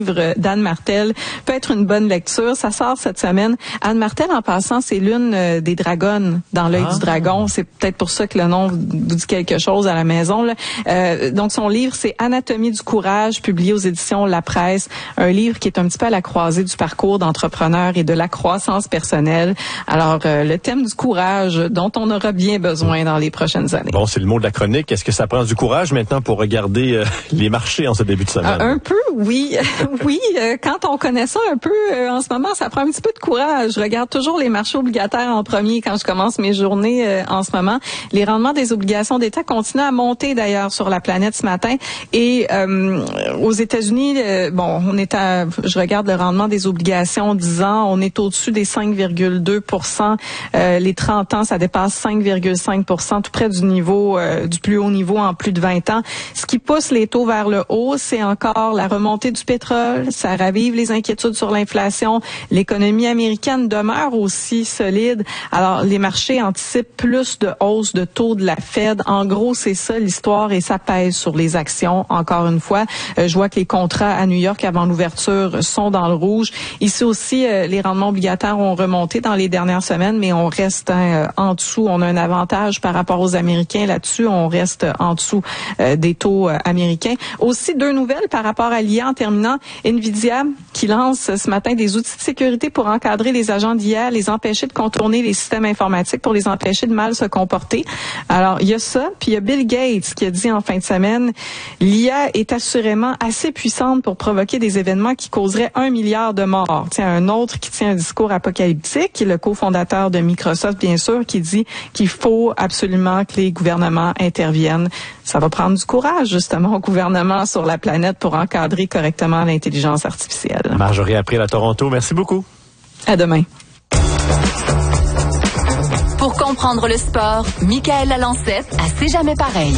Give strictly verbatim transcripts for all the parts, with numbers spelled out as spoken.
d'Anne Martel peut être une bonne lecture. Ça sort cette semaine. Anne Martel, en passant, c'est l'une euh, des dragonnes dans l'œil ah. du dragon. C'est peut-être pour ça que le nom vous dit quelque chose à la maison. Là. Euh, donc, son livre, c'est Anatomie du courage, publié aux éditions La Presse. Un livre qui est un petit peu à la croisée du parcours d'entrepreneur et de la croissance personnelle. Alors, euh, le thème du courage dont on aura bien besoin dans les prochaines années. Bon, c'est le mot de la chronique. Est-ce que ça prend du courage maintenant pour regarder euh, les marchés en ce début de semaine? Euh, un peu, oui. Oui, euh, quand on connaît ça un peu, euh, en ce moment, ça prend un petit peu de courage. Je regarde toujours les marchés obligataires en premier quand je commence mes journées euh, en ce moment. Les rendements des obligations d'État continuent à monter d'ailleurs sur la planète ce matin. Et euh, aux États-Unis, euh, bon, on est à, je regarde le rendement des obligations dix ans, on est au-dessus des cinq virgule deux pour cent. Euh, les trente ans, ça dépasse cinq virgule cinq pour cent, tout près du niveau, euh, du plus haut niveau en plus de vingt ans. Ce qui pousse les taux vers le haut, c'est encore la remontée du pétrole. Ça ravive les inquiétudes sur l'inflation. L'économie américaine demeure aussi solide. Alors, les marchés anticipent plus de hausse de taux de la Fed. En gros, c'est ça l'histoire et ça pèse sur les actions. Encore une fois, euh, je vois que les contrats à New York avant l'ouverture sont dans le rouge. Ici aussi, euh, les rendements obligataires ont remonté dans les dernières semaines, mais on reste hein, en dessous. On a un avantage par rapport aux Américains là-dessus. On reste en dessous euh, des taux euh, américains. Aussi, deux nouvelles par rapport à l'I A en terminant. NVIDIA qui lance ce matin des outils de sécurité pour encadrer les agents d'I A, les empêcher de contourner les systèmes informatiques, pour les empêcher de mal se comporter. Alors, il y a ça, puis il y a Bill Gates qui a dit en fin de semaine, l'I A est assurément assez puissante pour provoquer des événements qui causeraient un milliard de morts. Tiens, un autre qui tient un discours apocalyptique, qui est le cofondateur de Microsoft, bien sûr, qui dit qu'il faut absolument que les gouvernements interviennent. Ça va prendre du courage, justement, au gouvernement sur la planète pour encadrer correctement l'intelligence artificielle. Marjorie April à Toronto, merci beaucoup. À demain. Pour comprendre le sport, Michaël Lalancette à C'est jamais pareil.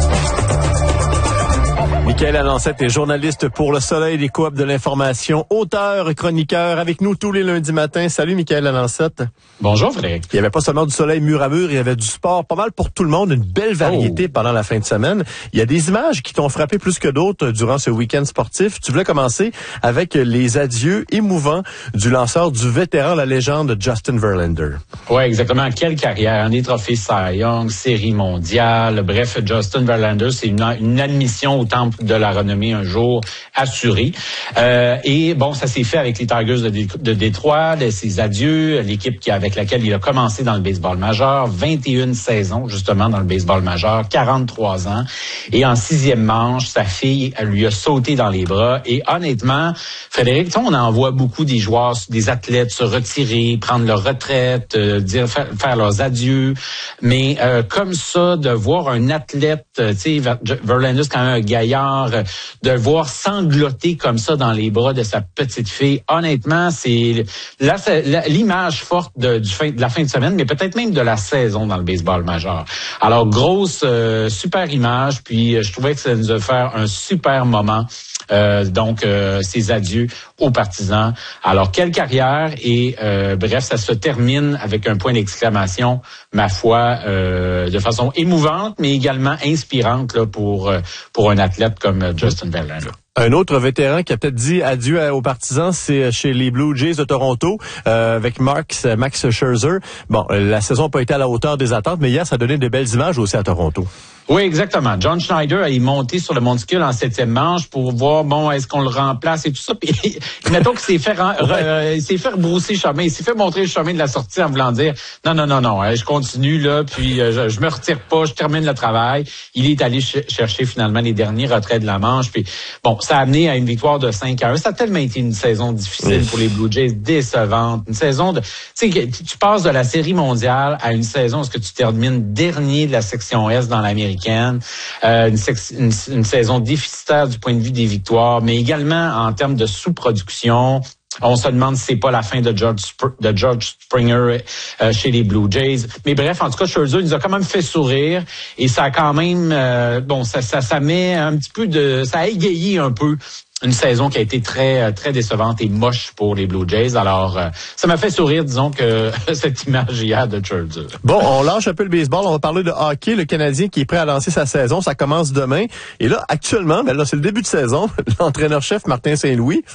Michaël Lalancette est journaliste pour Le Soleil, des Coop de l'information, auteur, chroniqueur, avec nous tous les lundis matins. Salut Michaël Lalancette. Bonjour Frédéric. Il n'y avait pas seulement du soleil mur à mur, il y avait du sport, pas mal pour tout le monde, une belle variété oh. pendant la fin de semaine. Il y a des images qui t'ont frappé plus que d'autres durant ce week-end sportif. Tu voulais commencer avec les adieux émouvants du lanceur, du vétéran, la légende Justin Verlander. Oui, exactement. Quelle carrière, des trophées Cy Young, série mondiale. Bref, Justin Verlander, c'est une, une admission au temple de la renommée un jour assurée. Euh, et bon, ça s'est fait avec les Tigers de, Dé- de Détroit, de ses adieux, l'équipe qui, avec laquelle il a commencé dans le baseball majeur, vingt et une saisons justement dans le baseball majeur, quarante-trois ans. Et en sixième manche, sa fille elle lui a sauté dans les bras. Et honnêtement, Frédéric, on en voit beaucoup des joueurs, des athlètes se retirer, prendre leur retraite, euh, dire faire, faire leurs adieux. Mais euh, comme ça, de voir un athlète, tu sais, Verlander, c'est quand même un gaillard, de le voir sangloter comme ça dans les bras de sa petite fille, honnêtement, c'est là c'est l'image forte de, du fin, de la fin de semaine, mais peut-être même de la saison dans le baseball majeur. Alors, grosse, euh, super image, puis euh, je trouvais que ça nous a fait un super moment. Euh, donc, euh, ses adieux aux partisans. Alors, quelle carrière et euh, bref, ça se termine avec un point d'exclamation, ma foi, euh, de façon émouvante, mais également inspirante là, pour pour un athlète comme Justin Verlander. Un autre vétéran qui a peut-être dit adieu aux partisans, c'est chez les Blue Jays de Toronto, euh, avec Max, Max Scherzer. Bon, la saison n'a pas été à la hauteur des attentes, mais hier, ça a donné de belles images aussi à Toronto. Oui, exactement. John Schneider a monté sur le monticule en septième manche pour voir, bon, est-ce qu'on le remplace et tout ça. Puis, mettons qu'il s'est fait, re, re, il s'est fait rebrousser le chemin. Il s'est fait montrer le chemin de la sortie en voulant dire, non, non, non, non, je continue là, puis je, je me retire pas, je termine le travail. Il est allé ch- chercher finalement les derniers retraits de la manche. Puis, bon, ça a amené à une victoire de cinq à un. Ça a tellement été une saison difficile pour les Blue Jays, décevante. Une saison de, tu sais, tu passes de la série mondiale à une saison où est-ce que tu termines dernier de la section Est dans l'Amérique. Euh, une, sex- une, une saison déficitaire du point de vue des victoires, mais également en termes de sous-production. On se demande si c'est pas la fin de George, Sp- de George Springer euh, chez les Blue Jays. Mais bref, en tout cas, Scherzer nous a quand même fait sourire et ça a quand même, euh, bon, ça, ça, ça met un petit peu de, ça a égayé un peu une saison qui a été très très décevante et moche pour les Blue Jays. Alors, euh, ça m'a fait sourire, disons, que cette image hier de Scherzer. Bon, on lâche un peu le baseball. On va parler de hockey. Le Canadien qui est prêt à lancer sa saison, ça commence demain. Et là, actuellement, ben là, c'est le début de saison. L'entraîneur-chef Martin Saint-Louis